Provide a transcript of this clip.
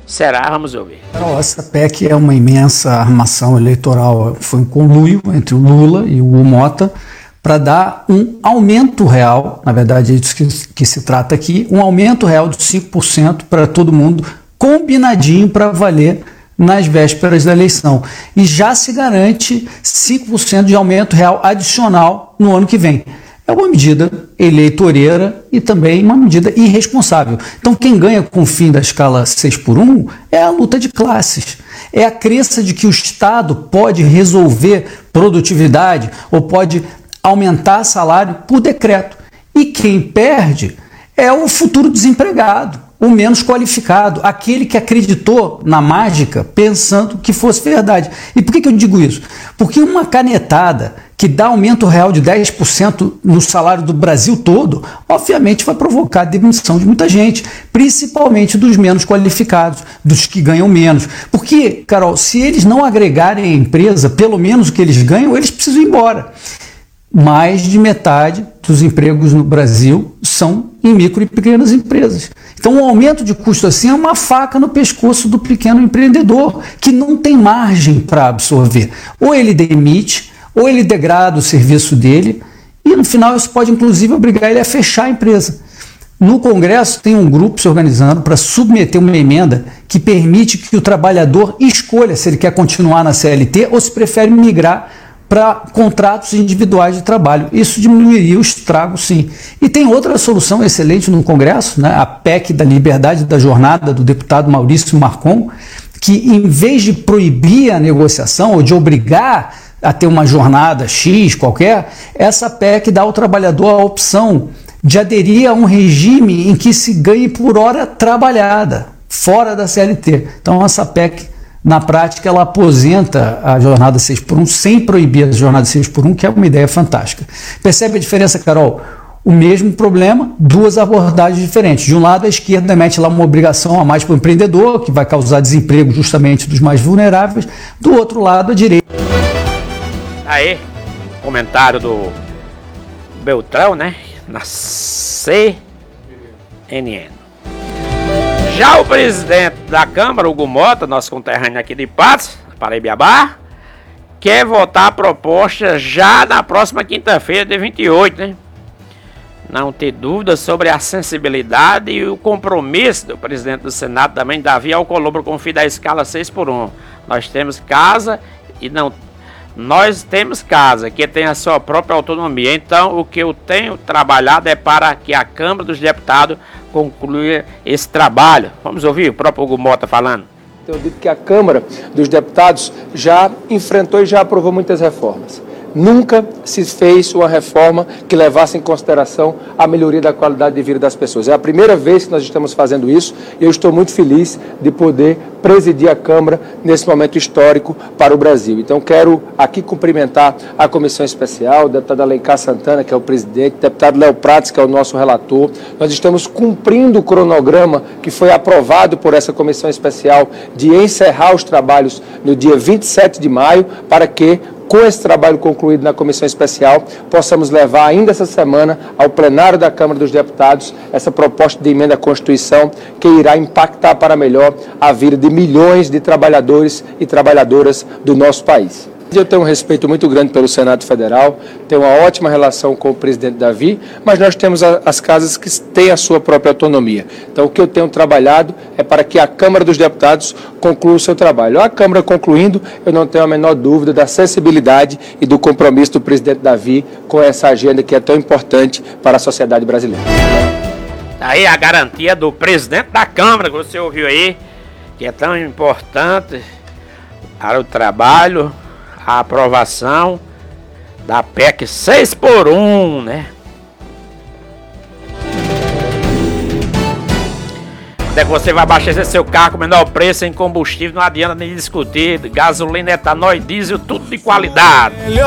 Será? Vamos ouvir. Essa PEC é uma imensa armação eleitoral, foi um conluio entre o Lula e o Mota para dar um aumento real, na verdade é disso que se trata aqui, um aumento real de 5% para todo mundo, combinadinho para valer nas vésperas da eleição. E já se garante 5% de aumento real adicional no ano que vem. É uma medida eleitoreira e também uma medida irresponsável. Então, quem ganha com o fim da escala 6x1 é a luta de classes. É a crença de que o Estado pode resolver produtividade ou pode aumentar salário por decreto. E quem perde é o futuro desempregado, o menos qualificado, aquele que acreditou na mágica pensando que fosse verdade. E por que eu digo isso? Porque uma canetada que dá aumento real de 10% no salário do Brasil todo, obviamente vai provocar a demissão de muita gente, principalmente dos menos qualificados, dos que ganham menos. Porque, Carol, se eles não agregarem a empresa, pelo menos o que eles ganham, eles precisam ir embora. Mais de metade dos empregos no Brasil são em micro e pequenas empresas. Então, um aumento de custo assim é uma faca no pescoço do pequeno empreendedor, que não tem margem para absorver. Ou ele demite, ou ele degrada o serviço dele, e no final isso pode inclusive obrigar ele a fechar a empresa. No Congresso tem um grupo se organizando para submeter uma emenda que permite que o trabalhador escolha se ele quer continuar na CLT ou se prefere migrar para contratos individuais de trabalho. Isso diminuiria o estrago, sim. E tem outra solução excelente no Congresso, né? A PEC da liberdade da jornada do deputado Maurício Marcon, que em vez de proibir a negociação ou de obrigar a ter uma jornada X qualquer, essa PEC dá ao trabalhador a opção de aderir a um regime em que se ganhe por hora trabalhada, fora da CLT. Então essa PEC, na prática, ela aposenta a jornada 6x1 sem proibir a jornada 6x1, que é uma ideia fantástica. Percebe a diferença, Carol? O mesmo problema, duas abordagens diferentes. De um lado, a esquerda mete lá uma obrigação a mais para o empreendedor, que vai causar desemprego justamente dos mais vulneráveis. Do outro lado, a direita. Aí, comentário do Beltrão, né? Na CNN. Já o presidente da Câmara, Hugo Mota, nosso conterrâneo aqui de Patos, Paraíba, quer votar a proposta já na próxima quinta-feira, dia 28, né? Não ter dúvidas sobre a sensibilidade e o compromisso do presidente do Senado, também, Davi Alcolumbre, com o fim da escala 6x1. Nós temos casa e não... Nós temos casa que tem a sua própria autonomia. Então, o que eu tenho trabalhado é para que a Câmara dos Deputados conclua esse trabalho. Vamos ouvir o próprio Hugo Mota falando. Tenho dito que a Câmara dos Deputados já enfrentou e já aprovou muitas reformas. Nunca se fez uma reforma que levasse em consideração a melhoria da qualidade de vida das pessoas. É a primeira vez que nós estamos fazendo isso e eu estou muito feliz de poder presidir a Câmara nesse momento histórico para o Brasil. Então quero aqui cumprimentar a Comissão Especial, o deputado Alencar Santana, que é o presidente, o deputado Léo Prates, que é o nosso relator. Nós estamos cumprindo o cronograma que foi aprovado por essa Comissão Especial de encerrar os trabalhos no dia 27 de maio para que, com esse trabalho concluído na Comissão Especial, possamos levar ainda essa semana ao plenário da Câmara dos Deputados essa proposta de emenda à Constituição que irá impactar para melhor a vida de milhões de trabalhadores e trabalhadoras do nosso país. Eu tenho um respeito muito grande pelo Senado Federal, tenho uma ótima relação com o presidente Davi, mas nós temos as casas que têm a sua própria autonomia. Então, o que eu tenho trabalhado é para que a Câmara dos Deputados conclua o seu trabalho. A Câmara concluindo, eu não tenho a menor dúvida da sensibilidade e do compromisso do presidente Davi com essa agenda que é tão importante para a sociedade brasileira. Aí a garantia do presidente da Câmara, que você ouviu aí, que é tão importante para o trabalho, a aprovação da PEC 6x1, né? Quando é que você vai abastecer seu carro com menor preço em combustível? Não adianta nem discutir. Gasolina, etanol e diesel, tudo de qualidade.